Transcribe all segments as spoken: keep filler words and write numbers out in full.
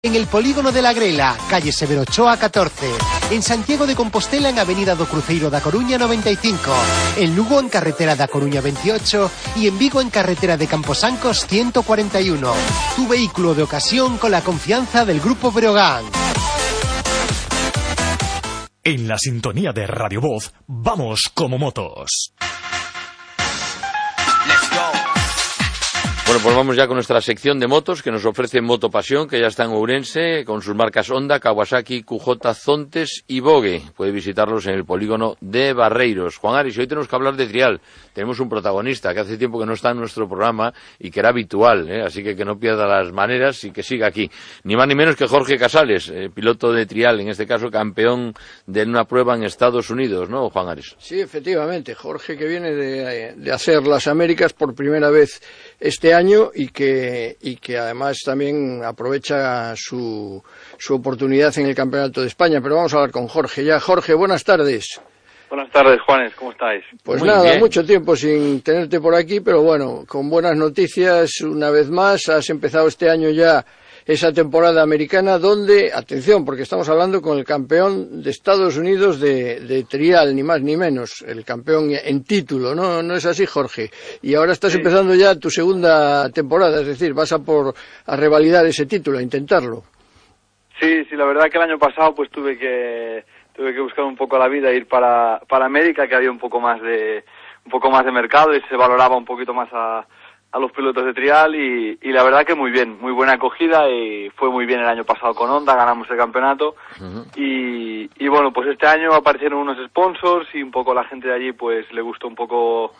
En el Polígono de la Grela, calle Severo Ochoa catorce. En Santiago de Compostela, en Avenida do Cruzeiro da Coruña noventa y cinco. En Lugo, en carretera da Coruña veintiocho. Y en Vigo, en carretera de Camposancos ciento cuarenta y uno. Tu vehículo de ocasión con la confianza del Grupo Breogán. En la sintonía de Radio Voz, vamos como motos. Bueno, pues vamos ya con nuestra sección de motos que nos ofrece Motopasión, que ya está en Ourense, con sus marcas Honda, Kawasaki, Q J, Zontes y Vogue. Puede visitarlos en el polígono de Barreiros. Juan Aris, hoy tenemos que hablar de trial. Tenemos un protagonista que hace tiempo que no está en nuestro programa y que era habitual, ¿eh? Así que que no pierda las maneras y que siga aquí. Ni más ni menos que Jorge Casales, eh, piloto de trial, en este caso campeón de una prueba en Estados Unidos, ¿no, Juan Aris? Sí, efectivamente. Jorge, que viene de, de hacer las Américas por primera vez este año y que y que además también aprovecha su, su oportunidad en el Campeonato de España. Pero vamos a hablar con Jorge ya. Jorge, buenas tardes. Buenas tardes, Juanes, ¿cómo estáis? Pues Muy nada, bien. mucho tiempo sin tenerte por aquí, pero bueno, con buenas noticias una vez más. Has empezado este año ya esa temporada americana donde, atención, porque estamos hablando con el campeón de Estados Unidos de, de trial, ni más ni menos, el campeón en título, ¿no? ¿No es así, Jorge? Y ahora estás Sí. empezando ya tu segunda temporada, es decir, vas a por a revalidar ese título, a intentarlo. Sí, sí, la verdad que el año pasado pues tuve que tuve que buscar un poco la vida, ir para para América, que había un poco más de un poco más de mercado y se valoraba un poquito más a a los pilotos de trial y, y la verdad que muy bien, muy buena acogida y fue muy bien el año pasado con Honda, ganamos el campeonato. Uh-huh. y, y bueno, pues este año aparecieron unos sponsors y un poco la gente de allí pues le gustó un poco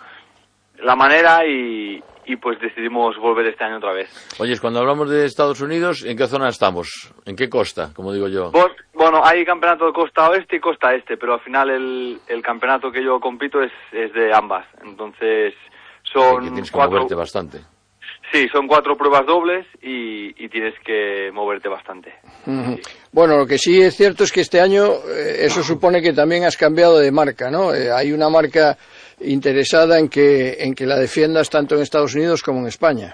la manera y, y pues decidimos volver este año otra vez. Oye, cuando hablamos de Estados Unidos, ¿en qué zona estamos? ¿En qué costa, como digo yo? Bon, bueno, hay campeonato de costa oeste y costa este, pero al final el, el campeonato que yo compito es, es de ambas, entonces son que tienes que cuatro, moverte bastante. Sí, son cuatro pruebas dobles y, y tienes que moverte bastante. Uh-huh. Sí. Bueno, lo que sí es cierto es que este año eh, eso supone que también has cambiado de marca, ¿no? Eh, hay una marca interesada en que en que la defiendas tanto en Estados Unidos como en España.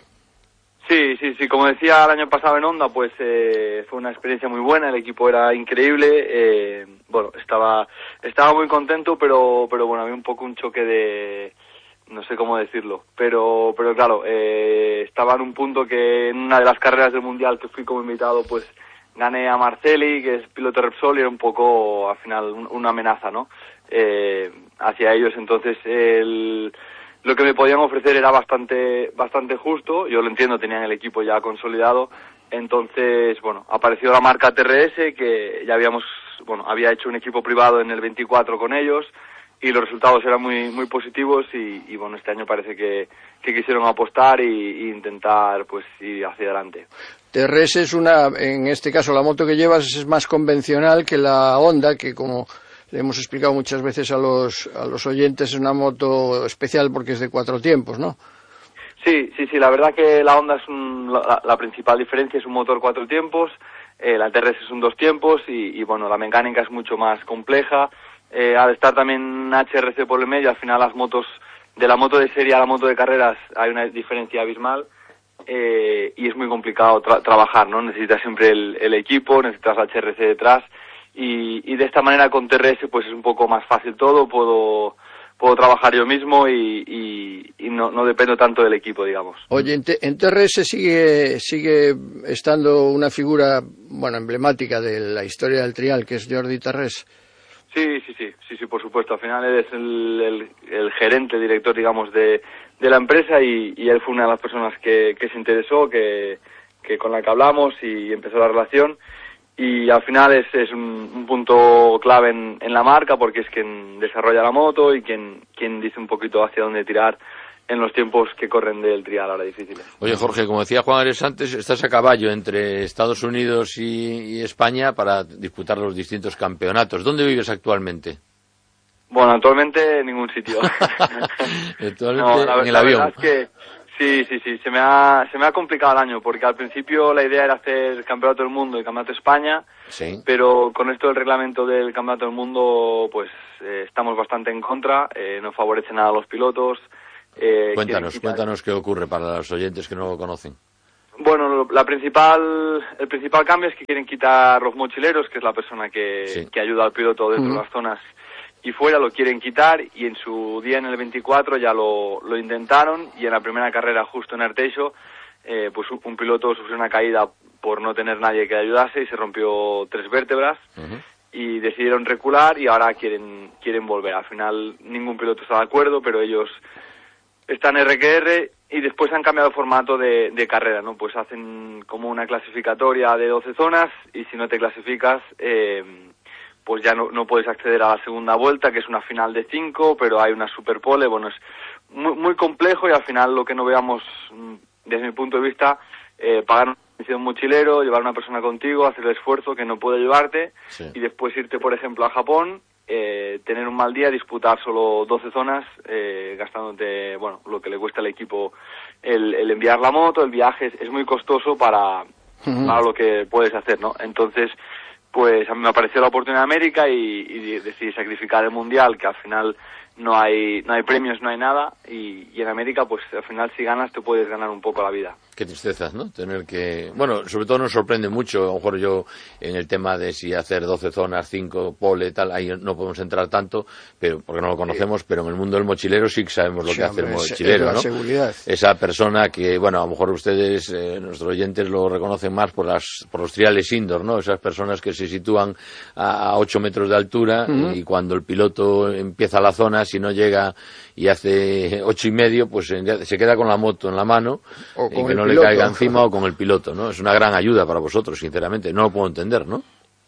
Sí, sí, sí. Como decía el año pasado en Honda, pues eh, fue una experiencia muy buena. El equipo era increíble. Eh, bueno, estaba estaba muy contento, pero pero bueno, había un poco un choque de no sé cómo decirlo, pero pero claro, eh, estaba en un punto que en una de las carreras del Mundial que fui como invitado, pues gané a Marcelli, que es piloto Repsol, y era un poco, al final, un, una amenaza, ¿no? Eh, hacia ellos, entonces, el, lo que me podían ofrecer era bastante bastante justo, yo lo entiendo, tenían el equipo ya consolidado, entonces, bueno, apareció la marca T R S, que ya habíamos, bueno, había hecho un equipo privado en el veinticuatro con ellos, y los resultados eran muy muy positivos y, y bueno, este año parece que, que quisieron apostar y, y intentar pues ir hacia adelante. T R S es una, en este caso la moto que llevas es más convencional que la Honda, que como le hemos explicado muchas veces a los a los oyentes es una moto especial porque es de cuatro tiempos, ¿no? Sí, sí, sí, la verdad que la Honda es un, la, la principal diferencia es un motor cuatro tiempos, eh, la T R S es un dos tiempos y, y bueno, la mecánica es mucho más compleja. Eh, al estar también H R C por el medio, al final las motos, de la moto de serie a la moto de carreras hay una diferencia abismal eh, y es muy complicado tra- trabajar, ¿no? Necesitas siempre el, el equipo, necesitas H R C detrás y, y de esta manera con T R S pues es un poco más fácil todo, puedo puedo trabajar yo mismo y, y, y no, no dependo tanto del equipo, digamos. Oye, en, T- en T R S sigue sigue estando una figura, bueno, emblemática de la historia del trial, que es Jordi Tarrés. Sí, sí, sí, sí, sí, por supuesto. Al final él es el, el, el gerente, director, digamos, de, de la empresa y, y él fue una de las personas que, que se interesó, que, que con la que hablamos y empezó la relación. Y al final es, es un, un punto clave en, en la marca porque es quien desarrolla la moto y quien, quien dice un poquito hacia dónde tirar en los tiempos que corren del trial ahora difíciles. Oye, Jorge, como decía Juan Ares antes, estás a caballo entre Estados Unidos y, y España para disputar los distintos campeonatos. ¿Dónde vives actualmente? Bueno, actualmente en ningún sitio. Actualmente no, la, en el la avión. verdad es que sí, sí, sí, se me ha se me ha complicado el año porque al principio la idea era hacer Campeonato del Mundo y Campeonato de España, sí. Pero con esto del reglamento del Campeonato del Mundo, pues eh, estamos bastante en contra, eh, no favorece nada a los pilotos. Eh, cuéntanos, quitar... cuéntanos qué ocurre para los oyentes que no lo conocen. Bueno, la principal, el principal cambio es que quieren quitar los mochileros, que es la persona que, sí. que ayuda al piloto dentro uh-huh. de las zonas y fuera, lo quieren quitar, y en su día en el veinticuatro ya lo, lo intentaron, y en la primera carrera justo en Arteixo, eh, pues un piloto sufrió una caída por no tener nadie que le ayudase y se rompió tres vértebras uh-huh. y decidieron recular, y ahora quieren, quieren volver. Al final ningún piloto está de acuerdo, pero ellos están R Q R, y después han cambiado el formato de, de carrera, ¿no? Pues hacen como una clasificatoria de doce zonas, y si no te clasificas, eh, pues ya no, no puedes acceder a la segunda vuelta, que es una final de cinco, pero hay una superpole. Bueno, es muy, muy complejo, y al final lo que no veamos, desde mi punto de vista, eh, pagar un mochilero, llevar a una persona contigo, hacer el esfuerzo que no puede llevarte, sí. y después irte, por ejemplo, a Japón, Eh, tener un mal día, disputar solo doce zonas, eh, gastándote, bueno, lo que le cuesta al equipo el, el enviar la moto, el viaje, es, es muy costoso para, uh-huh. para lo que puedes hacer, ¿no? Entonces, pues a mí me apareció la oportunidad de América, y, y decidí sacrificar el Mundial, que al final no hay no hay premios, no hay nada, y, y en América, pues al final si ganas te puedes ganar un poco la vida. Qué tristeza, ¿no? Tener que... Bueno, sobre todo nos sorprende mucho, a lo mejor yo, en el tema de si hacer doce zonas, cinco pole, tal, ahí no podemos entrar tanto, pero porque no lo conocemos, sí. pero en el mundo del mochilero sí que sabemos lo sí, que hace el mochilero, es, es ¿no? Seguridad. Esa persona que, bueno, a lo mejor ustedes, eh, nuestros oyentes lo reconocen más por las por los triales indoor, ¿no? Esas personas que se sitúan a, a ocho metros de altura, uh-huh. y cuando el piloto empieza la zona, si no llega y hace ocho y medio, pues se queda con la moto en la mano, o y que no le caiga encima, o con el piloto, ¿no? Es una gran ayuda para vosotros, sinceramente. No lo puedo entender, ¿no?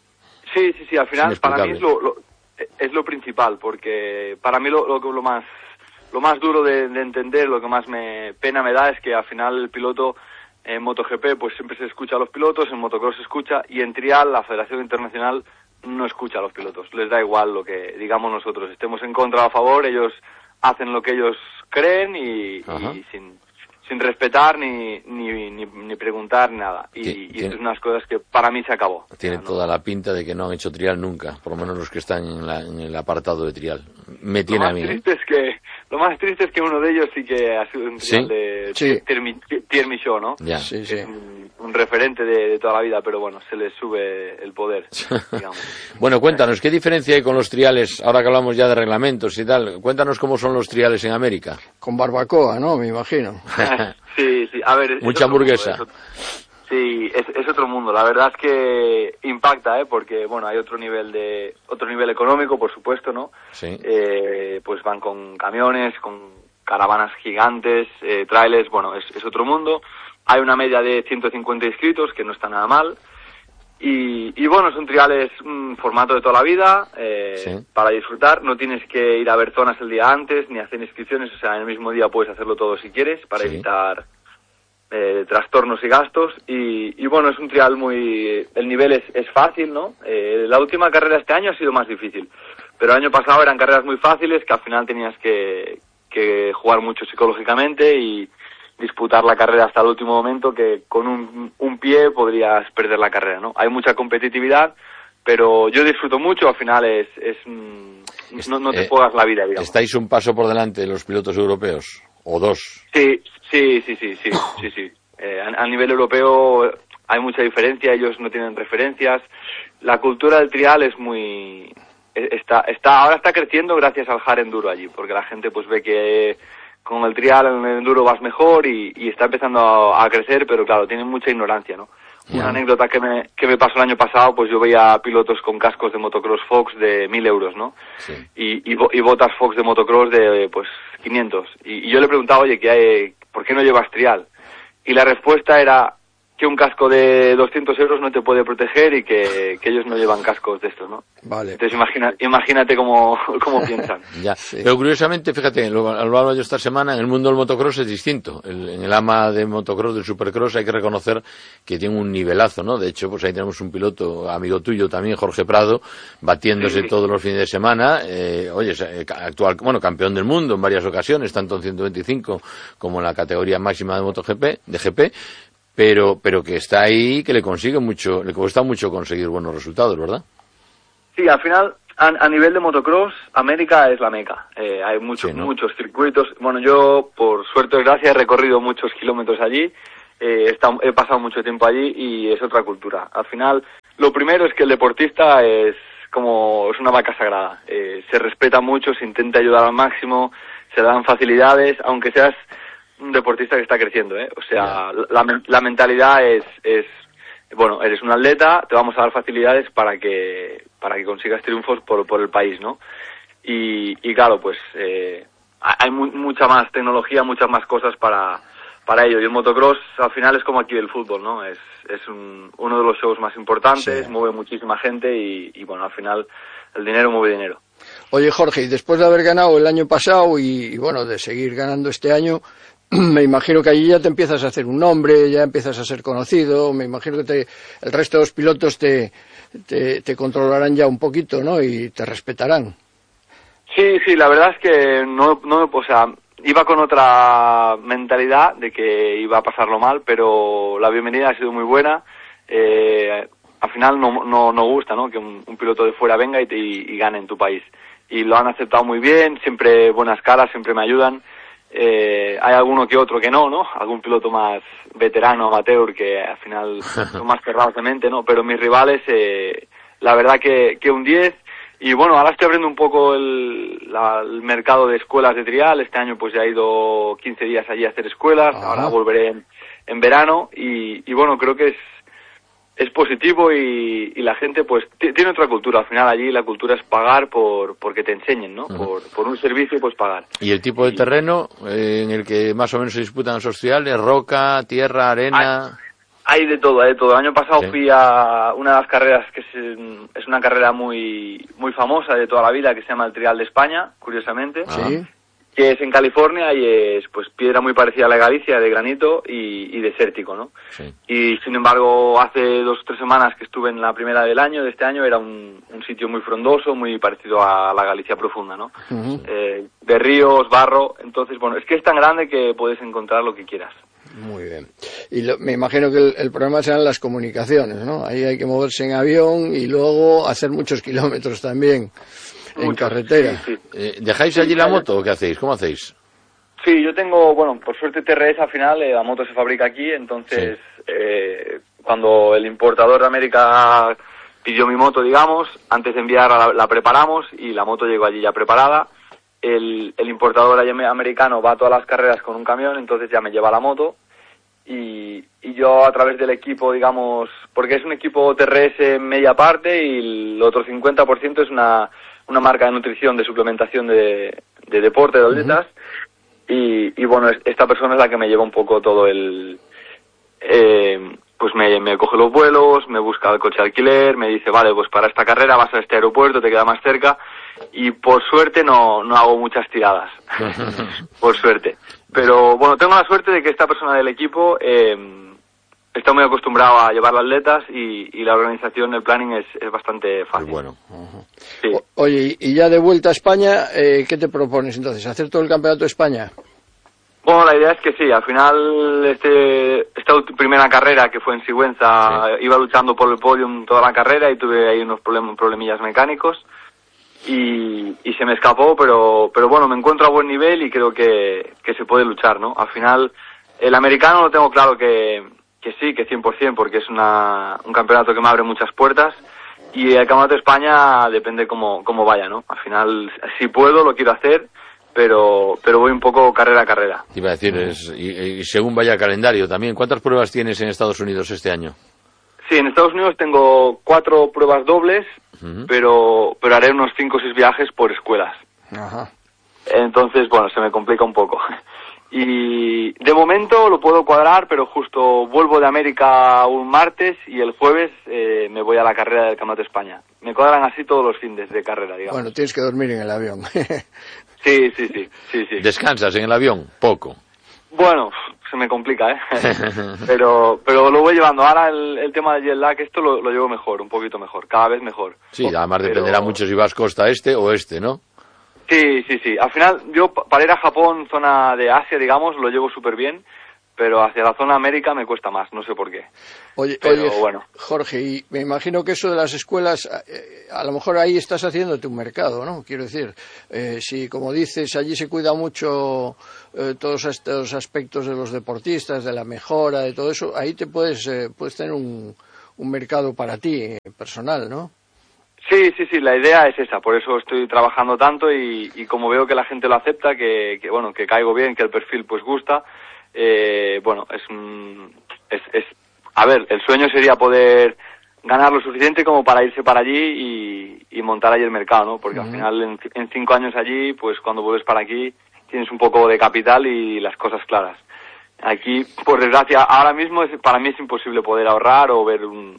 Sí, sí, sí. Al final, para mí es lo, lo, es lo principal, porque para mí lo, lo, lo más lo más duro de, de entender, lo que más me pena me da, es que al final el piloto en MotoGP, pues siempre se escucha a los pilotos, en motocross se escucha, y en trial la Federación Internacional no escucha a los pilotos. Les da igual lo que digamos nosotros, estemos en contra o a favor, ellos hacen lo que ellos creen, y, y sin sin respetar ni, ni, ni, ni preguntar nada. Y, sí, y es unas cosas que para mí se acabó. Tiene ¿no? toda la pinta de que no han hecho trial nunca, por lo menos los que están en, la, en el apartado de trial. Me tiene a mí. Triste ¿eh? es que, lo más triste es que uno de ellos sí que ha sido un trial ¿Sí? de sí. Pierre Michaud, ¿no? Ya. Sí, sí. Un, un referente de, de toda la vida, pero bueno, se le sube el poder, digamos. Bueno, cuéntanos, ¿qué diferencia hay con los triales, ahora que hablamos ya de reglamentos y tal? Cuéntanos cómo son los triales en América. Con barbacoa, ¿no? Me imagino. Sí, sí, a ver... Mucha hamburguesa. Mundo, es, sí, es, es otro mundo. La verdad es que impacta, ¿eh? Porque, bueno, hay otro nivel de otro nivel económico, por supuesto, ¿no? Sí. Eh, pues van con camiones, con caravanas gigantes, eh, trailers, bueno, es, es otro mundo. Hay una media de ciento cincuenta inscritos, que no está nada mal. Y, y bueno, son triales, un formato de toda la vida, eh, sí. para disfrutar. No tienes que ir a ver zonas el día antes, ni hacer inscripciones, o sea, en el mismo día puedes hacerlo todo si quieres, para sí. evitar eh, trastornos y gastos. Y, y bueno, es un trial muy... El nivel es, es fácil, ¿no? Eh, la última carrera este año ha sido más difícil, pero el año pasado eran carreras muy fáciles, que al final tenías que, que jugar mucho psicológicamente y disputar la carrera hasta el último momento, que con un, un pie podrías perder la carrera, ¿no? Hay mucha competitividad, pero yo disfruto mucho, al final es, es no, no te eh, juegas la vida, digamos. ¿Estáis un paso por delante de los pilotos europeos? ¿O dos? Sí, sí, sí, sí, sí, sí, sí. Eh, a, a nivel europeo hay mucha diferencia, ellos no tienen referencias. La cultura del trial es muy... está, está ahora está creciendo gracias al hard enduro allí, porque la gente pues ve que con el trial en el enduro vas mejor, y, y está empezando a, a crecer, pero claro, tienen mucha ignorancia, ¿no? Yeah. Una anécdota que me, que me pasó el año pasado, pues yo veía pilotos con cascos de motocross Fox de mil euros, ¿no? Sí. Y, y, y botas Fox de motocross de, pues, quinientos. Y, y yo le preguntaba, oye, ¿qué hay, ¿por qué no llevas trial? Y la respuesta era que un casco de doscientos euros no te puede proteger, y que, que ellos no llevan cascos de estos, ¿no? Vale. Entonces imagina, imagínate cómo, cómo piensan. Ya. Sí. Pero curiosamente, fíjate, lo, lo hablo yo esta semana, en el mundo del motocross es distinto. El, en el ama de motocross, del supercross, hay que reconocer que tiene un nivelazo, ¿no? De hecho, pues ahí tenemos un piloto, amigo tuyo también, Jorge Prado, batiéndose sí. todos los fines de semana. Eh, oye, actual, bueno, campeón del mundo en varias ocasiones, tanto en ciento veinticinco como en la categoría máxima de MotoGP, de G P. Pero, pero que está ahí, que le consigue mucho, le cuesta mucho conseguir buenos resultados, ¿verdad? Sí, al final, a, a nivel de motocross, América es la meca. Eh, hay muchos, sí, ¿no? muchos circuitos. Bueno, yo, por suerte o desgracia, he recorrido muchos kilómetros allí, eh, he, estado, he pasado mucho tiempo allí y es otra cultura. Al final, lo primero es que el deportista es como es una vaca sagrada. Eh, se respeta mucho, se intenta ayudar al máximo, se dan facilidades, aunque seas un deportista que está creciendo, ¿eh? O sea, la, la mentalidad es, es, bueno, eres un atleta, te vamos a dar facilidades para que para que consigas triunfos por, por el país, ¿no? Y, y claro, pues eh, hay mu mucha más tecnología, muchas más cosas para para ello. Y el motocross al final es como aquí el fútbol, ¿no? Es es un, uno de los shows más importantes, sí. Mueve muchísima gente y, y bueno, al final el dinero mueve dinero. Oye, Jorge, y después de haber ganado el año pasado y, y bueno, de seguir ganando este año, me imagino que allí ya te empiezas a hacer un nombre, ya empiezas a ser conocido, me imagino que te, el resto de los pilotos te, te, te controlarán ya un poquito, ¿no? Y te respetarán. Sí, sí, la verdad es que no, no, o sea, iba con otra mentalidad de que iba a pasarlo mal, pero la bienvenida ha sido muy buena. Eh, al final no, no, no gusta, ¿no? Que un, un piloto de fuera venga y, te, y, y gane en tu país. Y lo han aceptado muy bien, siempre buenas caras, siempre me ayudan. Eh, hay alguno que otro que no, ¿no? Algún piloto más veterano, amateur, que al final son más cerrados de mente, ¿no? Pero mis rivales, eh, la verdad que, que un diez. Y bueno, ahora estoy abriendo un poco el, la, el mercado de escuelas de trial. Este año pues ya he ido quince días allí a hacer escuelas. Ajá. Ahora volveré en, en verano. Y, y bueno, creo que es es positivo y, y la gente pues tiene otra cultura. Al final allí la cultura es pagar por porque te enseñen, ¿no? Uh-huh. por, por un servicio pues pagar. ¿Y el tipo de terreno eh, en el que más o menos se disputan esos triales? ¿Roca, tierra, arena? Hay, hay de todo, hay de todo. El año pasado sí. fui a una de las carreras que es, es una carrera muy muy famosa de toda la vida, que se llama el Trial de España, curiosamente. Sí. Que es en California y es pues piedra muy parecida a la Galicia, de granito y, y desértico, ¿no? Sí. Y sin embargo, hace dos o tres semanas que estuve en la primera del año, de este año, era un, un sitio muy frondoso, muy parecido a la Galicia profunda, ¿no? Uh-huh. eh, de ríos, barro, entonces, bueno, es que es tan grande que puedes encontrar lo que quieras. Muy bien. Y lo, me imagino que el, el problema serán las comunicaciones, ¿no? Ahí hay que moverse en avión y luego hacer muchos kilómetros también. En Muchos, carretera. Sí, sí. Eh, ¿Dejáis allí la moto o qué hacéis? ¿Cómo hacéis? Sí, yo tengo, bueno, por suerte T R S al final, eh, la moto se fabrica aquí, entonces sí. eh, cuando el importador de América pidió mi moto, digamos, antes de enviarla la, la preparamos y la moto llegó allí ya preparada. El, el importador americano va a todas las carreras con un camión, entonces ya me lleva la moto y, y yo a través del equipo, digamos, porque es un equipo T R S en media parte y el otro cincuenta por ciento es una una marca de nutrición, de suplementación de, de deporte, de atletas, uh-huh. y, y bueno, esta persona es la que me lleva un poco todo el... Eh, pues me, me coge los vuelos, me busca el coche de alquiler, me dice, vale, pues para esta carrera vas a este aeropuerto, te queda más cerca, y por suerte no, no hago muchas tiradas, por suerte. Pero bueno, tengo la suerte de que esta persona del equipo... Eh, está muy acostumbrado a llevar las atletas y, y la organización, el planning es, es bastante fácil. Muy bueno. Uh-huh. Sí. O, oye, y ya de vuelta a España, eh, ¿qué te propones entonces? ¿Hacer todo el campeonato de España? Bueno, la idea es que sí, al final este esta primera carrera que fue en Sigüenza, sí. iba luchando por el podium toda la carrera y tuve ahí unos problem, problemillas mecánicos y, y se me escapó, pero pero bueno, me encuentro a buen nivel y creo que, que se puede luchar, ¿no? Al final, el americano lo tengo claro que... que sí, que cien por ciento, porque es una, un campeonato que me abre muchas puertas y el campeonato de España depende cómo, cómo vaya, ¿no? Al final, si puedo, lo quiero hacer, pero pero voy un poco carrera a carrera. Iba a decir, es, y, y según vaya el calendario también, ¿cuántas pruebas tienes en Estados Unidos este año? Sí, en Estados Unidos tengo cuatro pruebas dobles, uh-huh. pero pero haré unos cinco o seis viajes por escuelas. Ajá. Entonces, bueno, se me complica un poco. Y de momento lo puedo cuadrar, pero justo vuelvo de América un martes y el jueves eh, me voy a la carrera del Campeonato de España. Me cuadran así todos los fines de carrera, digamos. Bueno, tienes que dormir en el avión. sí, sí, sí, sí, sí. ¿Descansas en el avión? Poco. Bueno, se me complica, ¿eh? pero pero lo voy llevando. Ahora el, el tema del jet lag, esto lo, lo llevo mejor, un poquito mejor, cada vez mejor. Sí, además pero... dependerá mucho si vas costa este o este, ¿no? Sí, sí, sí. Al final, yo para ir a Japón, zona de Asia, digamos, lo llevo súper bien, pero hacia la zona América me cuesta más, no sé por qué. Oye, pero, oye bueno. Jorge, y me imagino que eso de las escuelas, eh, a lo mejor ahí estás haciéndote un mercado, ¿no? Quiero decir, eh, si como dices, allí se cuida mucho eh, todos estos aspectos de los deportistas, de la mejora, de todo eso, ahí te puedes, eh, puedes tener un, un mercado para ti, eh, personal, ¿no? Sí, sí, sí, la idea es esa, por eso estoy trabajando tanto y, y como veo que la gente lo acepta, que, que bueno, que caigo bien, que el perfil pues gusta, eh, bueno, es un, es, es, a ver, el sueño sería poder ganar lo suficiente como para irse para allí y, y montar allí el mercado, ¿no? Porque uh-huh. al final en, en cinco años allí, pues cuando vuelves para aquí tienes un poco de capital y las cosas claras. Aquí, por desgracia, ahora mismo es, para mí es imposible poder ahorrar o ver un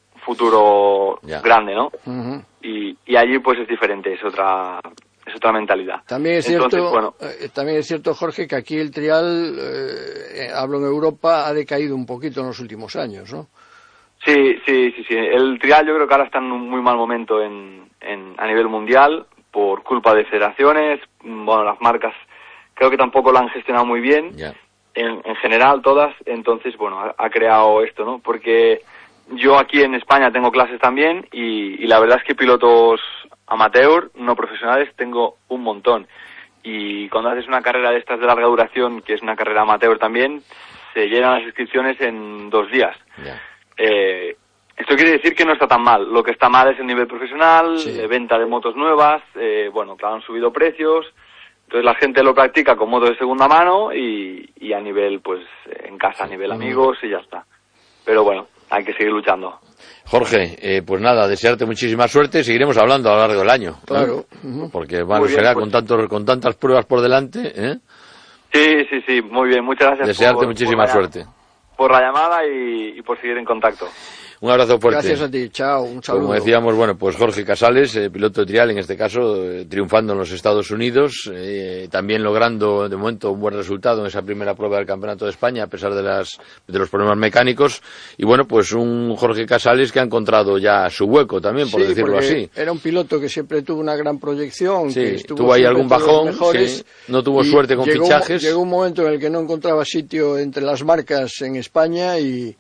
futuro yeah. grande, ¿no? Uh-huh. Y, y allí pues es diferente, es otra es otra mentalidad. También es Entonces, cierto, bueno, eh, también es cierto, Jorge, que aquí el trial, eh, hablo en Europa, ha decaído un poquito en los últimos años, ¿no? Sí, sí, sí, sí. El trial yo creo que ahora está en un muy mal momento en, en a nivel mundial por culpa de federaciones. Bueno, las marcas creo que tampoco lo han gestionado muy bien, yeah. en, en general todas. Entonces, bueno, ha, ha creado esto, ¿no? Porque yo aquí en España tengo clases también y, y la verdad es que pilotos amateur, no profesionales, tengo un montón. Y cuando haces una carrera de estas de larga duración, que es una carrera amateur también, se llenan las inscripciones en dos días. Yeah. Eh, esto quiere decir que no está tan mal. Lo que está mal es el nivel profesional, sí. eh, venta de motos nuevas, eh, bueno, claro, han subido precios. Entonces la gente lo practica con motos de segunda mano y, y a nivel, pues, en casa, a nivel uh-huh. amigos y ya está. Pero bueno, hay que seguir luchando. Jorge, eh, pues nada, desearte muchísima suerte. Seguiremos hablando a lo largo del año. Claro. ¿no? Porque bueno, bien, será pues, con tantos, con tantas pruebas por delante, ¿eh? Sí, sí, sí, muy bien. Muchas gracias. Desearte por, muchísima por suerte. Por la llamada y, y por seguir en contacto. Un abrazo fuerte. Gracias a ti, chao, un saludo. Como decíamos, bueno, pues Jorge Casales, eh, piloto de trial, en este caso, eh, triunfando en los Estados Unidos, eh, también logrando de momento un buen resultado en esa primera prueba del Campeonato de España, a pesar de las de los problemas mecánicos, y bueno, pues un Jorge Casales que ha encontrado ya su hueco también, por sí, decirlo así. Era un piloto que siempre tuvo una gran proyección, sí, que estuvo tuvo ahí algún bajón, sí, no tuvo suerte con llegó, fichajes. Llegó un momento en el que no encontraba sitio entre las marcas en España y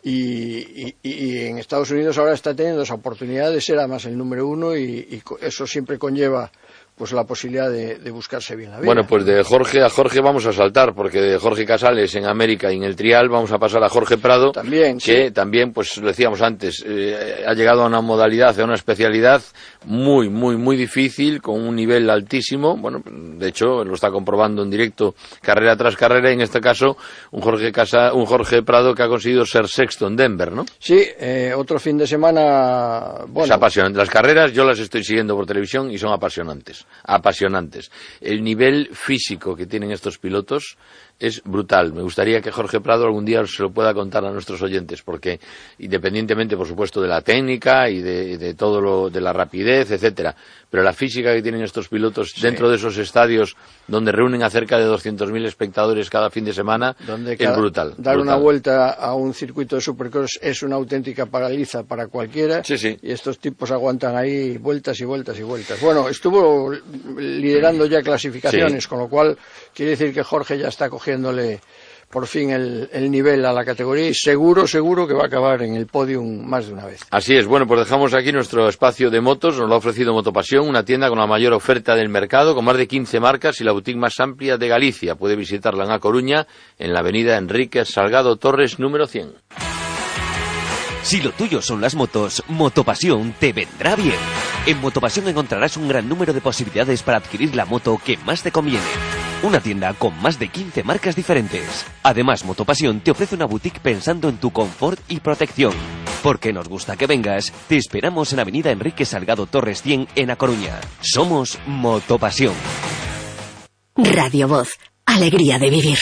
Y, y, y en Estados Unidos ahora está teniendo esa oportunidad de ser además el número uno y, y eso siempre conlleva pues la posibilidad de, de buscarse bien la vida. Bueno, pues de Jorge a Jorge vamos a saltar, porque de Jorge Casales en América y en el trial vamos a pasar a Jorge Prado, también, que sí. también, pues lo decíamos antes, eh, ha llegado a una modalidad, a una especialidad muy, muy, muy difícil, con un nivel altísimo. Bueno, de hecho, lo está comprobando en directo carrera tras carrera, y en este caso un Jorge Casa, un Jorge Prado que ha conseguido ser sexto en Denver, ¿no? Sí, eh, otro fin de semana, bueno. Es apasionante. Las carreras yo las estoy siguiendo por televisión y son apasionantes. apasionantes. El nivel físico que tienen estos pilotos es brutal. Me gustaría que Jorge Prado algún día se lo pueda contar a nuestros oyentes, porque independientemente, por supuesto, de la técnica y de, de todo lo, de la rapidez, etcétera, pero la física que tienen estos pilotos sí. dentro de esos estadios donde reúnen a cerca de doscientos mil espectadores cada fin de semana, donde es brutal. Dar brutal. una vuelta a un circuito de Supercross es una auténtica paliza para cualquiera, sí, sí. y estos tipos aguantan ahí vueltas y vueltas y vueltas. Bueno, estuvo liderando ya clasificaciones, sí. con lo cual quiere decir que Jorge ya está cogiéndole por fin el, el nivel a la categoría y seguro, seguro que va a acabar en el podium más de una vez. Así es. Bueno, pues dejamos aquí nuestro espacio de motos. Nos lo ha ofrecido Motopasión, una tienda con la mayor oferta del mercado, con más de quince marcas y la boutique más amplia de Galicia. Puede visitarla en A Coruña, en la avenida Enrique Salgado Torres, número cien. Si lo tuyo son las motos, Motopasión te vendrá bien. En Motopasión encontrarás un gran número de posibilidades para adquirir la moto que más te conviene. Una tienda con más de quince marcas diferentes. Además, Motopasión te ofrece una boutique pensando en tu confort y protección. Porque nos gusta que vengas, te esperamos en Avenida Enrique Salgado Torres cien en A Coruña. Somos Motopasión. Radio Voz, alegría de vivir.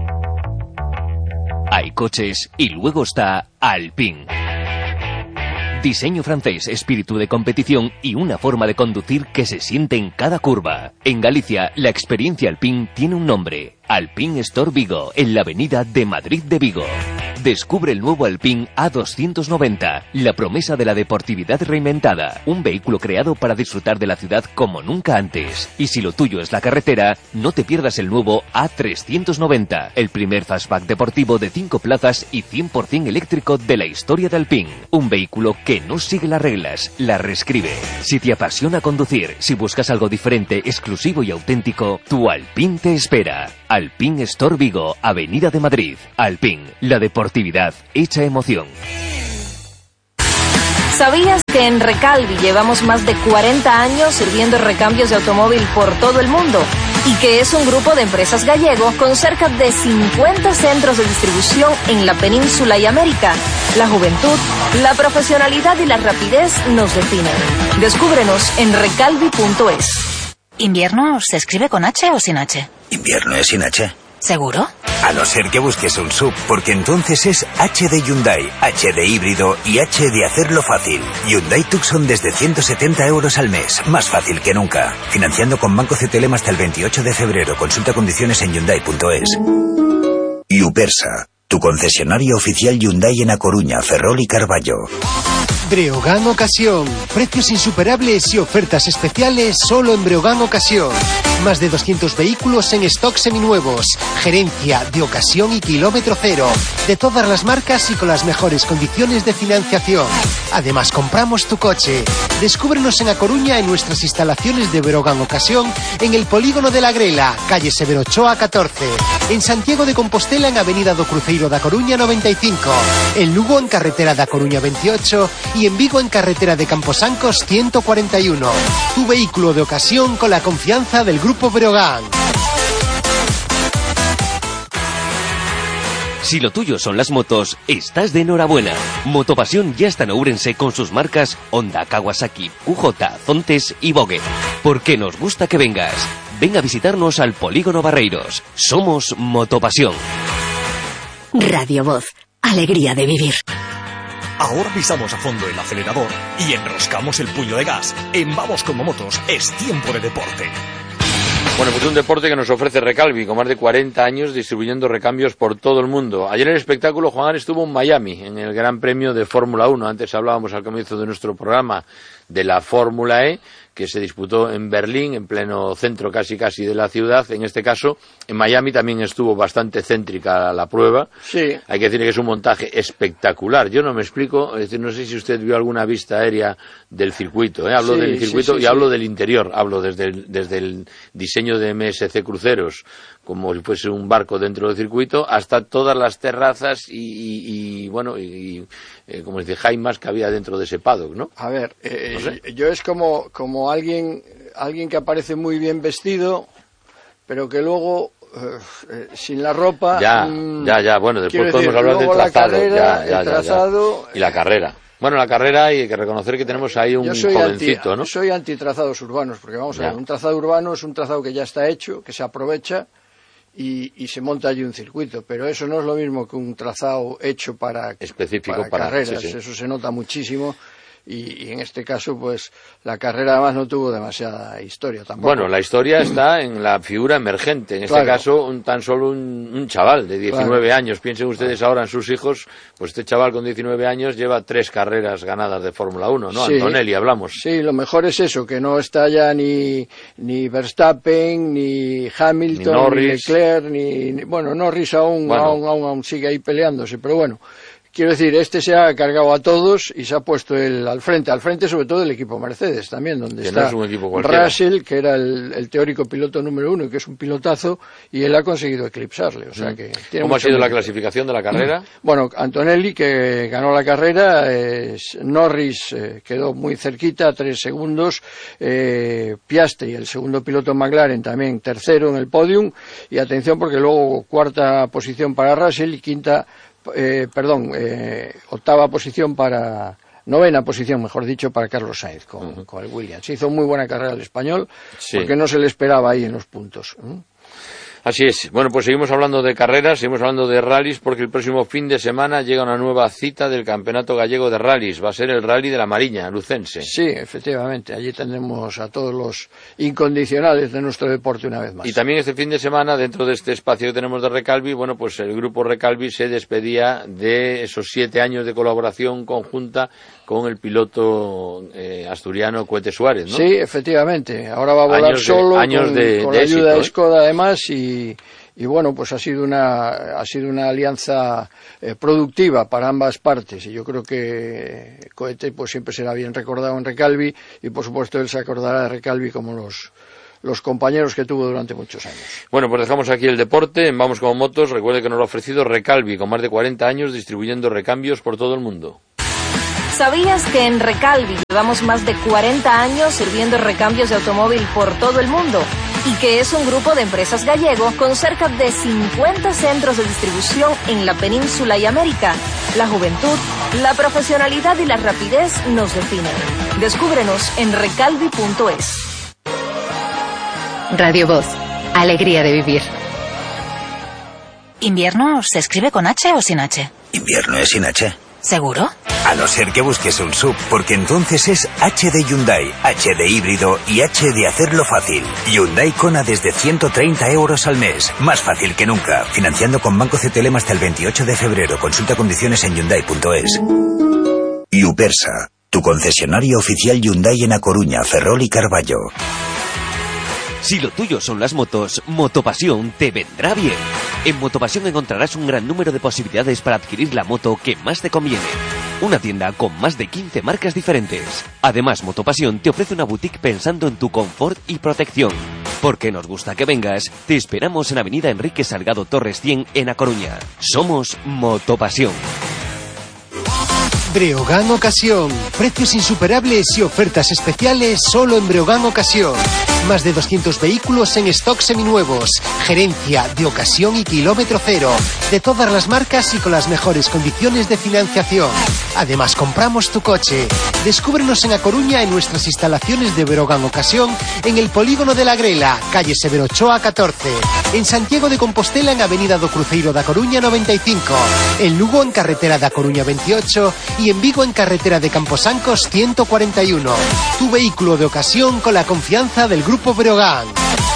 Hay coches y luego está Alpine. Diseño francés, espíritu de competición y una forma de conducir que se siente en cada curva. En Galicia, la experiencia Alpine tiene un nombre: Alpine Store Vigo, en la avenida de Madrid de Vigo. Descubre el nuevo Alpine A doscientos noventa, la promesa de la deportividad reinventada. Un vehículo creado para disfrutar de la ciudad como nunca antes. Y si lo tuyo es la carretera, no te pierdas el nuevo A trescientos noventa, el primer fastback deportivo de cinco plazas y cien por ciento eléctrico de la historia de Alpine. Un vehículo que no sigue las reglas, las reescribe. Si te apasiona conducir, si buscas algo diferente, exclusivo y auténtico, tu Alpine te espera. Alpine Store Vigo, Avenida de Madrid. Alpine, la deportividad hecha emoción. ¿Sabías que en Recalvi llevamos más de cuarenta años sirviendo recambios de automóvil por todo el mundo? Y que es un grupo de empresas gallego con cerca de cincuenta centros de distribución en la península y América. La juventud, la profesionalidad y la rapidez nos definen. Descúbrenos en recalvi punto es. ¿Invierno se escribe con H o sin H? Invierno es sin H. ¿Seguro? A no ser que busques un sub, porque entonces es H de Hyundai, H de híbrido y H de hacerlo fácil. Hyundai Tucson desde ciento setenta euros al mes, más fácil que nunca. Financiando con Banco C T L M hasta el veintiocho de febrero. Consulta condiciones en hyundai punto es. Upersa, tu concesionario oficial Hyundai en A Coruña, Ferrol y Carballo. Breogán Ocasión. Precios insuperables y ofertas especiales solo en Breogán Ocasión. Más de doscientos vehículos en stock seminuevos. Gerencia de ocasión y kilómetro cero. De todas las marcas y con las mejores condiciones de financiación. Además, compramos tu coche. Descúbrenos en A Coruña en nuestras instalaciones de Breogán Ocasión, en el Polígono de la Grela, calle Severo Ochoa catorce. En Santiago de Compostela, en Avenida do Cruceiro da Coruña noventa y cinco. En Lugo, en Carretera da Coruña veintiocho. Y en Vigo, en Carretera de Camposancos ciento cuarenta y uno. Tu vehículo de ocasión con la confianza del Grupo Breogán. Si lo tuyo son las motos, estás de enhorabuena. Motopasión ya está en Ourense con sus marcas Honda, Kawasaki, Q J, Zontes y Vogue. Porque nos gusta que vengas. Ven a visitarnos al Polígono Barreiros. Somos Motopasión. Radio Voz, alegría de vivir. Ahora pisamos a fondo el acelerador y enroscamos el puño de gas. En Vamos como Motos es tiempo de deporte. Bueno, pues un deporte que nos ofrece Recalvi, con más de cuarenta años distribuyendo recambios por todo el mundo. Ayer en el espectáculo, Juan Ar estuvo en Miami, en el Gran Premio de Fórmula uno. Antes hablábamos al comienzo de nuestro programa de la Fórmula E, que se disputó en Berlín, en pleno centro casi casi de la ciudad. En este caso, en Miami también estuvo bastante céntrica la prueba. Sí. Hay que decir que es un montaje espectacular. Yo no me explico, es decir, no sé si usted vio alguna vista aérea del circuito, ¿eh? Hablo sí, del circuito sí, sí, y sí. hablo del interior, hablo desde el, desde el diseño de M S C Cruceros, como si fuese un barco dentro del circuito, hasta todas las terrazas y, y, y bueno, y, y eh, como dice Jaimas, que había dentro de ese paddock, ¿no? A ver, eh, no sé. yo es como, como alguien, alguien que aparece muy bien vestido, pero que luego, eh, sin la ropa... Ya, mmm, ya, ya, bueno, después podemos decir, hablar del trazado. Carrera, ya, ya, el trazado, ya, ya. Y la carrera. Bueno, la carrera hay que reconocer que tenemos ahí un jovencito, anti, ¿no? Soy anti-trazados urbanos, porque vamos ya. a ver, un trazado urbano es un trazado que ya está hecho, que se aprovecha y, y se monta allí un circuito, pero eso no es lo mismo que un trazado hecho para, específico para, para carreras, sí, sí. Eso se nota muchísimo. Y, y en este caso, pues, la carrera además no tuvo demasiada historia tampoco. Bueno, la historia está en la figura emergente. En este claro. caso, un, tan solo un, un chaval de diecinueve claro. años. Piensen ustedes ahora en sus hijos. Pues este chaval con diecinueve años lleva tres carreras ganadas de Fórmula uno, ¿no? Sí, Antonelli, hablamos. Sí, lo mejor es eso, que no está ya ni, ni Verstappen, ni Hamilton, ni, Norris. ni Leclerc, ni, ni... Bueno, Norris aún, bueno. aún, aún, aún sigue ahí peleándose, pero bueno... Quiero decir, este se ha cargado a todos y se ha puesto él al frente, al frente sobre todo del equipo Mercedes también, donde que está no es un equipo cualquiera. Russell, que era el, el teórico piloto número uno y que es un pilotazo, y él ha conseguido eclipsarle. O sea mm. que tiene ¿Cómo ha sido mérito. la clasificación de la carrera? Bueno, Antonelli, que ganó la carrera, eh, Norris eh, quedó muy cerquita, tres segundos, eh, Piastri, el segundo piloto McLaren, también tercero en el podium, y atención porque luego cuarta posición para Russell y quinta Eh, perdón, eh, octava posición para, novena posición, mejor dicho, para Carlos Sainz con, uh-huh. con el Williams. Se hizo muy buena carrera el español, sí. porque no se le esperaba ahí en los puntos. ¿eh? Así es. Bueno, pues seguimos hablando de carreras, seguimos hablando de rallies, porque el próximo fin de semana llega una nueva cita del Campeonato Gallego de Rallies. Va a ser el Rally de la Mariña, lucense. Sí, efectivamente. Allí tendremos a todos los incondicionales de nuestro deporte una vez más. Y también este fin de semana, dentro de este espacio que tenemos de Recalvi, bueno, pues el grupo Recalvi se despedía de esos siete años de colaboración conjunta con el piloto eh, asturiano Cohete Suárez, ¿no? Sí, efectivamente. Ahora va a volar años solo de, años con, de, con de la ayuda éxito, de Skoda, ¿eh? además, y, y bueno, pues ha sido una ha sido una alianza eh, productiva para ambas partes, y yo creo que Cohete pues siempre será bien recordado en Recalvi, y por supuesto él se acordará de Recalvi como los los compañeros que tuvo durante muchos años. Bueno, pues dejamos aquí el deporte, Vamos como Motos. Recuerde que nos lo ha ofrecido Recalvi, con más de cuarenta años distribuyendo recambios por todo el mundo. ¿Sabías que en Recalvi llevamos más de cuarenta años sirviendo recambios de automóvil por todo el mundo? Y que es un grupo de empresas gallego con cerca de cincuenta centros de distribución en la península y América. La juventud, la profesionalidad y la rapidez nos definen. Descúbrenos en recalvi punto es. Radio Voz, alegría de vivir. ¿Invierno se escribe con H o sin H? Invierno es sin H. ¿Seguro? A no ser que busques un sub, porque entonces es H de Hyundai, H de híbrido y H de hacerlo fácil. Hyundai Kona desde ciento treinta euros al mes. Más fácil que nunca. Financiando con Banco C T L M hasta el veintiocho de febrero. Consulta condiciones en hyundai punto es. Upersa, tu concesionario oficial Hyundai en A Coruña, Ferrol y Carballo. Si lo tuyo son las motos, Motopasión te vendrá bien. En Motopasión encontrarás un gran número de posibilidades para adquirir la moto que más te conviene. Una tienda con más de quince marcas diferentes. Además, Motopasión te ofrece una boutique pensando en tu confort y protección. Porque nos gusta que vengas, te esperamos en Avenida Enrique Salgado Torres cien en A Coruña. Somos Motopasión. Breogán Ocasión. Precios insuperables y ofertas especiales solo en Breogán Ocasión. Más de doscientos vehículos en stock seminuevos. Gerencia de ocasión y kilómetro cero. De todas las marcas y con las mejores condiciones de financiación. Además, compramos tu coche. Descúbrenos en A Coruña en nuestras instalaciones de Breogán Ocasión, en el Polígono de la Grela, calle Severo Ochoa catorce. En Santiago de Compostela en Avenida do Cruceiro da Coruña noventa y cinco. En Lugo en carretera da Coruña veintiocho. Y en Vigo en carretera de Camposancos ciento cuarenta y uno. Tu vehículo de ocasión con la confianza del Grupo Breogán.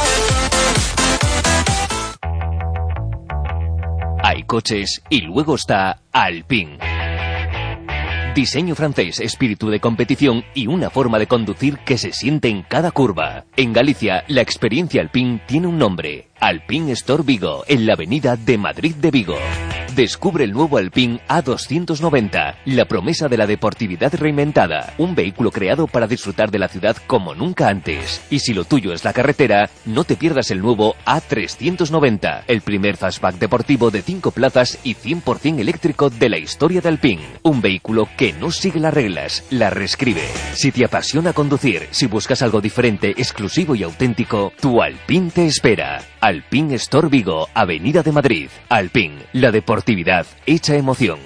Hay coches y luego está Alpine. Diseño francés, espíritu de competición y una forma de conducir que se siente en cada curva. En Galicia, la experiencia Alpine tiene un nombre. Alpine Store Vigo, en la avenida de Madrid de Vigo. Descubre el nuevo Alpine A doscientos noventa, la promesa de la deportividad reinventada. Un vehículo creado para disfrutar de la ciudad como nunca antes. Y si lo tuyo es la carretera, no te pierdas el nuevo A trescientos noventa, el primer fastback deportivo de cinco plazas y cien por ciento eléctrico de la historia de Alpine. Un vehículo que no sigue las reglas, las reescribe. Si te apasiona conducir, si buscas algo diferente, exclusivo y auténtico, tu Alpine te espera. Alpine Store Vigo, Avenida de Madrid. Alpine, la deportividad hecha emoción.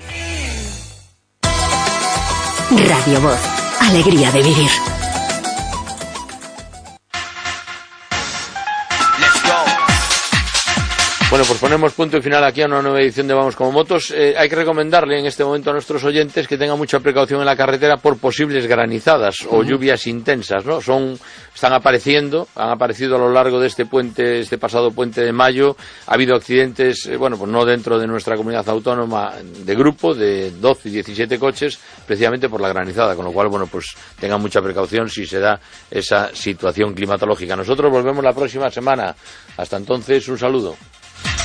Radio Voz, alegría de vivir. Bueno, pues ponemos punto y final aquí a una nueva edición de Vamos como Motos. Eh, hay que recomendarle en este momento a nuestros oyentes que tengan mucha precaución en la carretera por posibles granizadas o uh-huh. lluvias intensas, ¿no? Son, están apareciendo, han aparecido a lo largo de este puente, este pasado puente de mayo. Ha habido accidentes, eh, bueno, pues no dentro de nuestra comunidad autónoma de grupo, de doce y diecisiete coches, precisamente por la granizada, con lo cual, bueno, pues tengan mucha precaución si se da esa situación climatológica. Nosotros volvemos la próxima semana. Hasta entonces, un saludo.